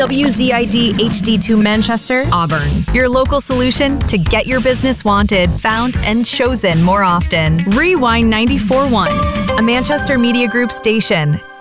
WZID HD2 Manchester, Auburn. Your local solution to get your business wanted, found, and chosen more often. Rewind 94.1, a Manchester Media Group station.